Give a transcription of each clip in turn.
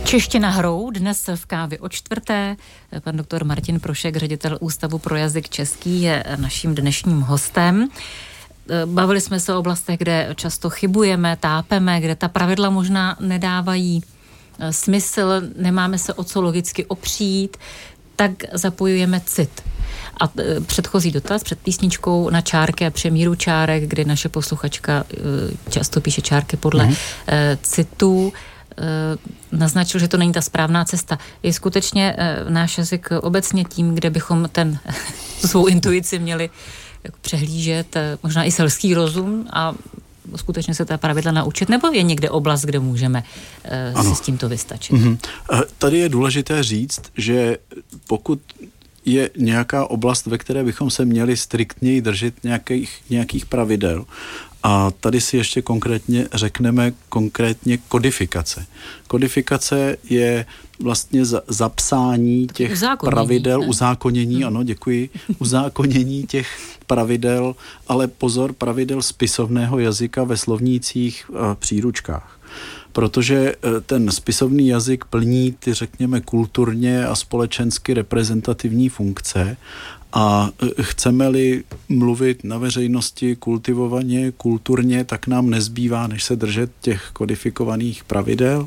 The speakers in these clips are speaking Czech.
Čeština hrou dnes v Kávě o čtvrté. Pan doktor Martin Prošek, ředitel Ústavu pro jazyk český, je naším dnešním hostem. Bavili jsme se o oblastech, kde často chybujeme, tápeme, kde ta pravidla možná nedávají smysl, nemáme se o co logicky opřít, tak zapojujeme cit. A předchozí dotaz před písničkou na čárky a přemíru čárek, kdy naše posluchačka často píše čárky podle citů, naznačil, že to není ta správná cesta. Je skutečně náš jazyk obecně tím, kde bychom svou intuici měli jako přehlížet, možná i selský rozum a skutečně se ta pravidla naučit, nebo je někde oblast, kde můžeme si s tímto vystačit? Mm-hmm. Tady je důležité říct, že pokud je nějaká oblast, ve které bychom se měli striktněji držet nějakých pravidel, a tady si ještě konkrétně řekneme kodifikace. Kodifikace je vlastně zapsání těch pravidel, uzákonění, ano, děkuji, uzákonění těch pravidel, ale pozor, pravidel spisovného jazyka ve slovnících příručkách. Protože ten spisovný jazyk plní ty, řekněme, kulturně a společensky reprezentativní funkce a chceme-li mluvit na veřejnosti kultivovaně, kulturně, tak nám nezbývá, než se držet těch kodifikovaných pravidel.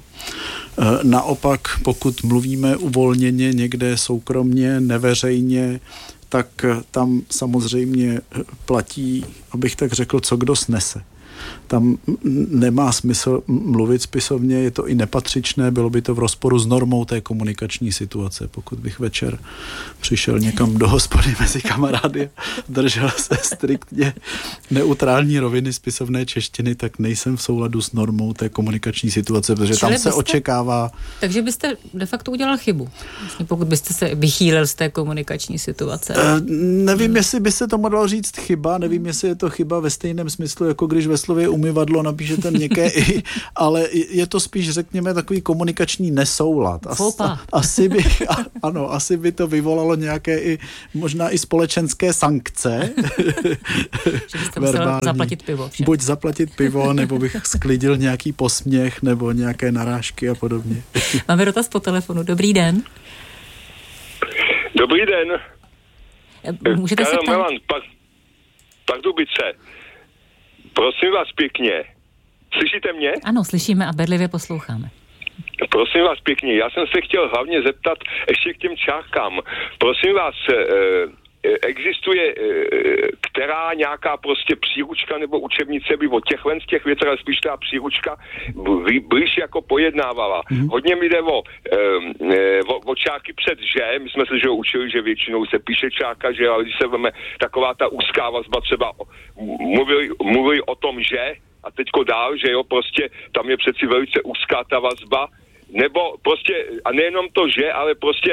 Naopak, pokud mluvíme uvolněně někde soukromně, neveřejně, tak tam samozřejmě platí, abych tak řekl, co kdo snese. Tam nemá smysl mluvit spisovně, je to i nepatřičné, bylo by to v rozporu s normou té komunikační situace. Pokud bych večer přišel někam do hospody mezi kamarády a držel se striktně neutrální roviny spisovné češtiny, tak nejsem v souladu s normou té komunikační situace, protože tam se očekává... Takže byste de facto udělal chybu, vlastně, pokud byste se vychýlil z té komunikační situace. Nevím, jestli by se tomu dalo říct chyba, nevím, jestli je to chyba ve stejném smyslu, jako když ve slově umyvadlo napíšete měkké i, ale je to spíš, řekněme, takový komunikační nesoulad. Asi by to vyvolalo nějaké i, možná i společenské sankce. Že byste musel zaplatit pivo. Všem. Buď zaplatit pivo, nebo bych sklidil nějaký posměch, nebo nějaké narážky a podobně. Máme dotaz po telefonu. Dobrý den. Dobrý den. Můžete se ptát? Pardubice. Prosím vás pěkně. Slyšíte mě? Ano, slyšíme a bedlivě posloucháme. Prosím vás pěkně, já jsem se chtěl hlavně zeptat ještě k těm čárkám. Prosím vás, existuje která nějaká prostě příručka nebo učebnice by o těchhle z těch věcí, ale spíš ta příručka blíž jako pojednávala. Hodně mi jde o čárky před že, my jsme se že učili, že většinou se píše čárka, že, ale když se veme taková ta úzká vazba, třeba mluví o tom, že, a teďko dál, že jo, prostě tam je přeci velice úzká ta vazba, nebo prostě, a nejenom to, že, ale prostě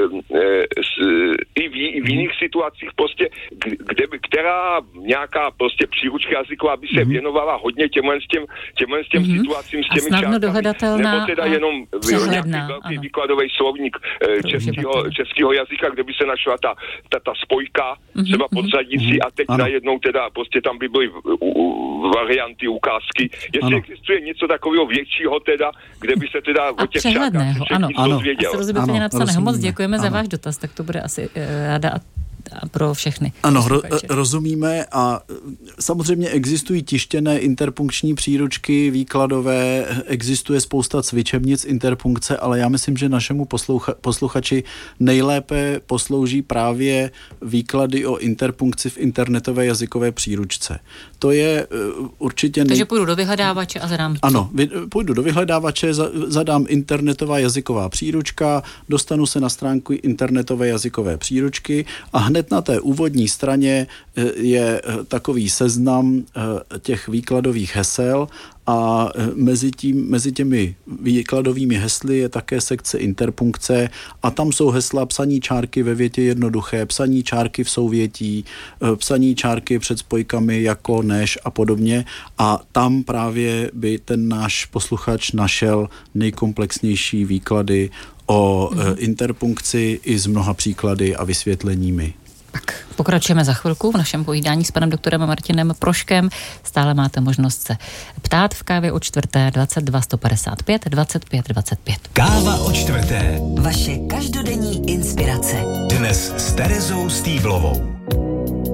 i v jiných situacích prostě, která nějaká prostě příručka jazyková by se věnovala hodně těmhle s těm situacím, s těmi čárkami, nebo teda jenom nějaký výkladový slovník českého jazyka, kde by se našla ta spojka, třeba podřadící a teď najednou teda prostě tam by byly varianty, ukázky. Jestli existuje něco takového většího teda, kde by se teda o těch čárkách dozvěděl. Srozumitelně napsaného. Moc děkujeme za váš dotaz, tak to bude asi ráda a pro všechny. Ano, rozumíme a samozřejmě existují tištěné interpunkční příručky, výkladové, existuje spousta cvičebnic interpunkce, ale já myslím, že našemu posluchači nejlépe poslouží právě výklady o interpunkci v internetové jazykové příručce. To je určitě... Takže půjdu do vyhledávače a zadám... Ano, půjdu do vyhledávače, zadám internetová jazyková příručka, dostanu se na stránku internetové jazykové příručky a hned na té úvodní straně je takový seznam těch výkladových hesel a mezi těmi výkladovými hesly je také sekce interpunkce a tam jsou hesla psaní čárky ve větě jednoduché, psaní čárky v souvětí, psaní čárky před spojkami jako, než a podobně a tam právě by ten náš posluchač našel nejkomplexnější výklady o interpunkci i s mnoha příklady a vysvětleními. Tak pokračujeme za chvilku v našem povídání s panem doktorem Martinem Proškem. Stále máte možnost se ptát v kávě o čtvrté 22 155 25 25. Káva o čtvrté. Vaše každodenní inspirace. Dnes s Terezou Stýblovou.